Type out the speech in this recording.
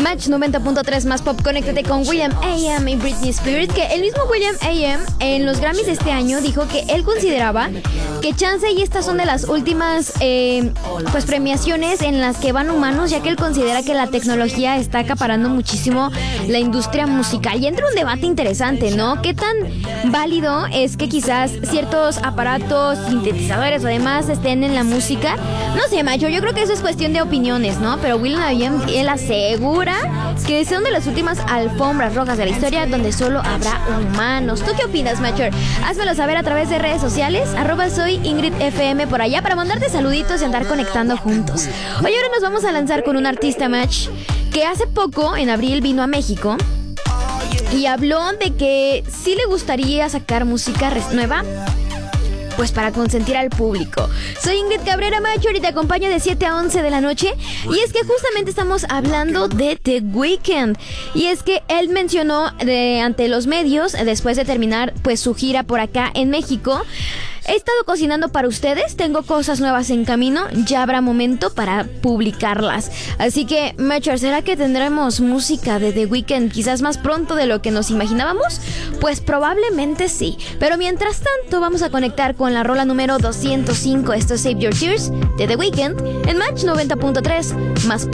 Match 90.3 más pop, conéctate con Will.i.am y Britney Spears. Que el mismo Will.i.am en los Grammys de este año dijo que él consideraba que chance y estas son de las últimas pues premiaciones en las que van humanos, ya que él considera que la tecnología está acaparando muchísimo la industria musical. Y entra un debate interesante, ¿no? ¿Qué tan válido es que quizás ciertos aparatos, sintetizadores o demás estén en la música? No sé, macho, yo creo que eso es cuestión de opiniones, ¿no? Pero Will.i.am, él asegura que son de las últimas alfombras rojas de la historia donde solo habrá humanos. ¿Tú qué opinas, Macher? Házmelo saber a través de redes sociales, @soy Ingrid FM por allá, para mandarte saluditos y andar conectando juntos. Hoy ahora nos vamos a lanzar con un artista, Match, que hace poco, en abril, vino a México y habló de que sí le gustaría sacar música nueva, pues para consentir al público. Soy Ingrid Cabrera, Macho, y te acompaño de 7 a 11 de la noche. Y es que justamente estamos hablando de The Weeknd. Y es que él mencionó ante los medios, después de terminar pues su gira por acá en México: he estado cocinando para ustedes, tengo cosas nuevas en camino, ya habrá momento para publicarlas. Así que, Macho, ¿será que tendremos música de The Weeknd quizás más pronto de lo que nos imaginábamos? Pues probablemente sí. Pero mientras tanto vamos a conectar con la rola número 205. Esto es Save Your Tears de The Weeknd en Match 90.3 más pop.